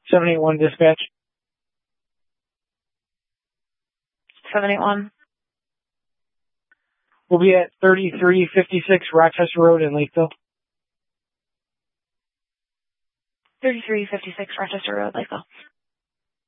781 dispatch. 781. We'll be at 3356 Rochester Road in Lakeville. 3356 Rochester Road, Lakeville.